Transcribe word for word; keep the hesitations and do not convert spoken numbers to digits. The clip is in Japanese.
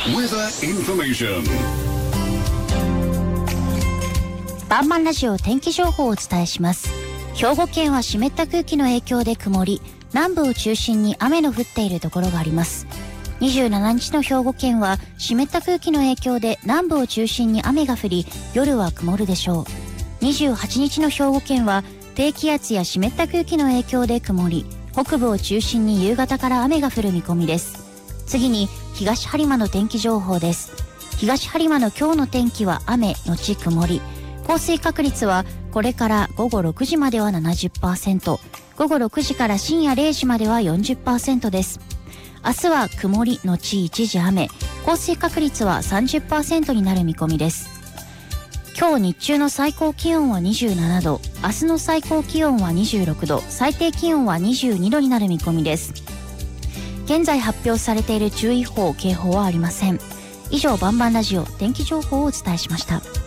Weather information. バンバンラジオ天気情報をお伝えします。兵庫県は湿った空気の影響で曇り、南部を中心に雨の降っているところがあります。にじゅうしちにちの兵庫県は湿った空気の影響で南部を中心に雨が降り、夜は曇るでしょう。にじゅうはちにちの兵庫県は低気圧や湿った空気の影響で曇り、北部を中心に夕方から雨が降る見込みです。次に東播磨の天気情報です。東播磨の今日の天気は雨のち曇り、降水確率はこれからごごろくじまでは ななじゅっパーセント、ごごろくじから深夜れいじまでは よんじゅっパーセント です。明日は曇りのち一時雨、降水確率は さんじゅっパーセント になる見込みです。今日日中の最高気温はにじゅうななど、明日の最高気温はにじゅうろくど、最低気温はにじゅうにどになる見込みです。現在発表されている注意報・警報はありません。以上、バンバンラジオ天気情報をお伝えしました。